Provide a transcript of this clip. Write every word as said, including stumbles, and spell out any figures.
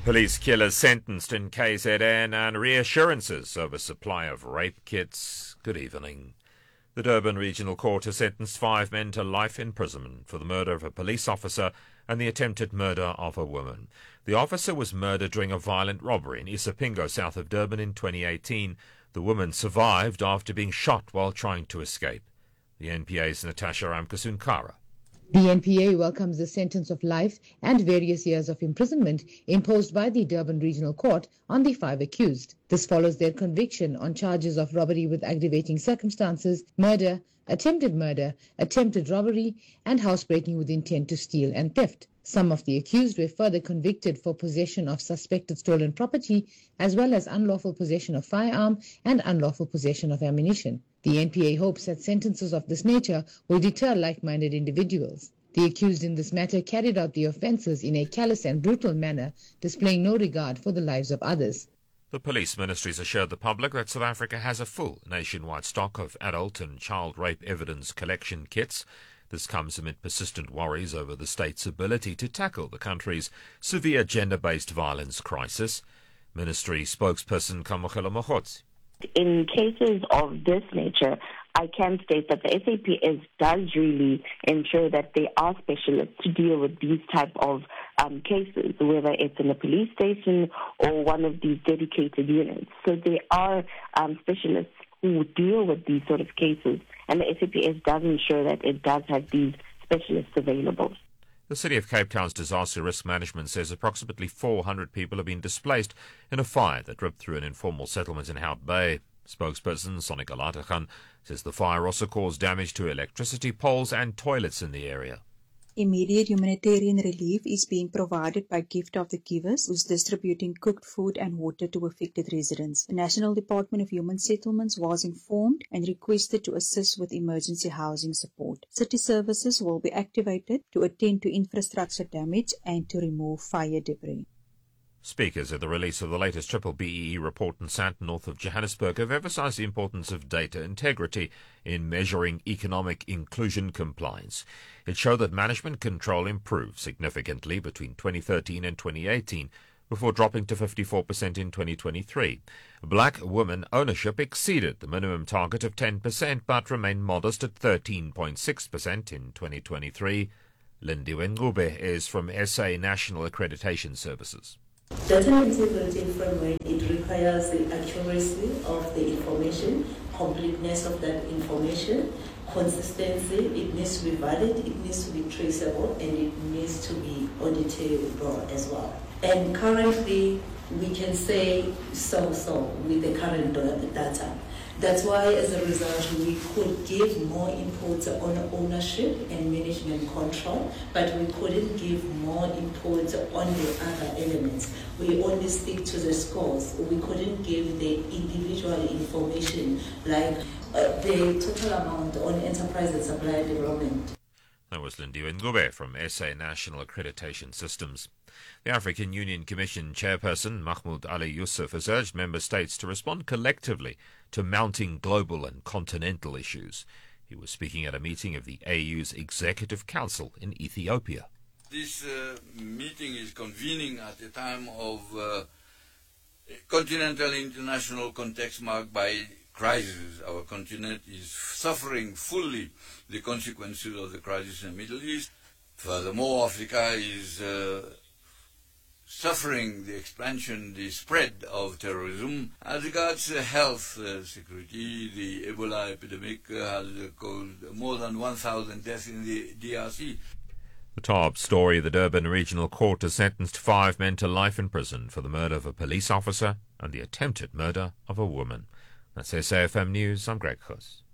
Police killers sentenced in K Z N and reassurances over supply of rape kits. Good evening. The Durban Regional Court has sentenced five men to life imprisonment for the murder of a police officer and the attempted murder of a woman. The officer was murdered during a violent robbery in Isipingo, south of Durban, in twenty eighteen. The woman survived after being shot while trying to escape. The N P A's Natasha Ramkasunkara. The N P A welcomes the sentence of life and various years of imprisonment imposed by the Durban Regional Court on the five accused. This follows their conviction on charges of robbery with aggravating circumstances, murder, attempted murder, attempted robbery, and housebreaking with intent to steal and theft. Some of the accused were further convicted for possession of suspected stolen property, as well as unlawful possession of firearm and unlawful possession of ammunition. The N P A hopes that sentences of this nature will deter like-minded individuals. The accused in this matter carried out the offences in a callous and brutal manner, displaying no regard for the lives of others. The police ministries assured the public that South Africa has a full nationwide stock of adult and child rape evidence collection kits. This comes amid persistent worries over the state's ability to tackle the country's severe gender-based violence crisis. Ministry spokesperson Kamogelo Mogotsi. In cases of this nature, I can state that the S A P S does really ensure that there are specialists to deal with these type of um, cases, whether it's in a police station or one of these dedicated units. So there are um, specialists who deal with these sort of cases, and the S A P S does ensure that it does have these specialists available. The City of Cape Town's Disaster Risk Management says approximately four hundred people have been displaced in a fire that ripped through an informal settlement in Hout Bay. Spokesperson Sonica Latagan says the fire also caused damage to electricity poles and toilets in the area. Immediate humanitarian relief is being provided by Gift of the Givers, who's distributing cooked food and water to affected residents. The National Department of Human Settlements was informed and requested to assist with emergency housing support. City services will be activated to attend to infrastructure damage and to remove fire debris. Speakers at the release of the latest Triple B E E report in Sandton, north of Johannesburg, have emphasised the importance of data integrity in measuring economic inclusion compliance. It showed that management control improved significantly between twenty thirteen and twenty eighteen, before dropping to fifty-four percent in twenty twenty-three. Black women ownership exceeded the minimum target of ten percent, but remained modest at thirteen point six percent in twenty twenty-three. Lindiwe Ngube is from S A National Accreditation Services. Data integrity framework, it requires the accuracy of the information, completeness of that information, consistency, it needs to be valid, it needs to be traceable, and it needs to be auditable as well. And currently, we can say so-so with the current data. That's why, as a result, we could give more input on ownership and management control, but we couldn't give more input on the other elements. We only stick to the scores. We couldn't give the individual information, like uh, the total amount on enterprise and supply development. That was Lindiwe Ngube from S A National Accreditation Systems. The African Union Commission chairperson Mahmoud Ali Yusuf has urged member states to respond collectively to mounting global and continental issues. He was speaking at a meeting of the A U's Executive Council in Ethiopia. This uh, meeting is convening at a time of uh, continental international context marked by crisis. Our continent is suffering fully the consequences of the crisis in the Middle East. Furthermore, Africa is uh, suffering the expansion, the spread of terrorism. As regards uh, health uh, security, the Ebola epidemic uh, has uh, caused more than one thousand deaths in the D R C. The top story: the Durban Regional Court has sentenced five men to life in prison for the murder of a police officer and the attempted murder of a woman. That's S A F M News. I'm Greg Huss.